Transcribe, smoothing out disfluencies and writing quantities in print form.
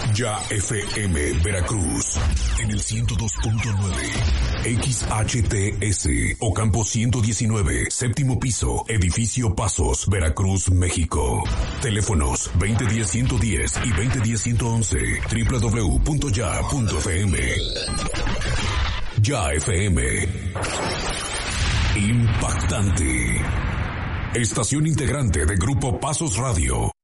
Ya FM Veracruz en el 102.9 XHTS Ocampo 119, séptimo piso, edificio Pasos, Veracruz, México. Teléfonos 2010-110 y 2010-111, www.ya.fm. Ya FM. Impactante. Estación integrante de Grupo Pasos Radio.